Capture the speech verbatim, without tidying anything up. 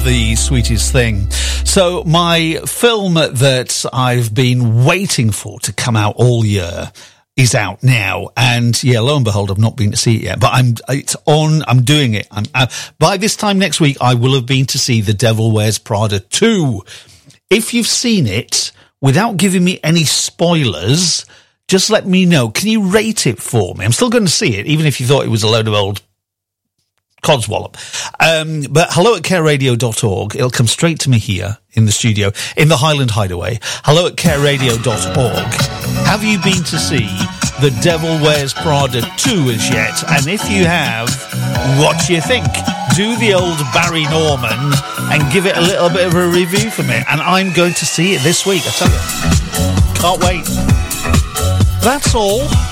the sweetest thing. So my film that I've been waiting for to come out all year is out now, and yeah, lo and behold, I've not been to see it yet, but I'm, it's on, I'm doing it. I'm, uh, by this time next week, I will have been to see The Devil Wears Prada two. If you've seen it, without giving me any spoilers, just let me know. Can you rate it for me? I'm still going to see it, even if you thought it was a load of old codswallop. Um, but hello at care radio dot org. It'll come straight to me here in the studio, in the Highland Hideaway. Hello at care radio dot org. Have you been to see The Devil Wears Prada two as yet? And if you have, what do you think? Do the old Barry Norman and give it a little bit of a review for me. And I'm going to see it this week, I tell you. Can't wait. That's all.